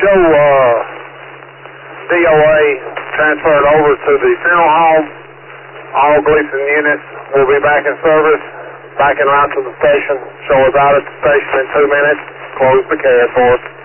show DOA transferred over to the funeral home. All Gleason units will be back in service, back in line to the station. Show us out at the station in 2 minutes. Close the CAD for us.